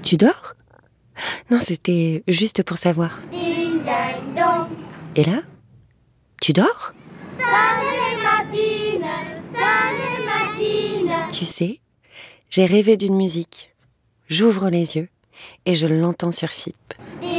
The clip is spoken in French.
Tu dors ? Non, c'était juste pour savoir. Ding ding dong. Et là ? Tu dors ? Sunday matine, Sunday matine. Tu sais, j'ai rêvé d'une musique. J'ouvre les yeux et je l'entends sur FIP. Ding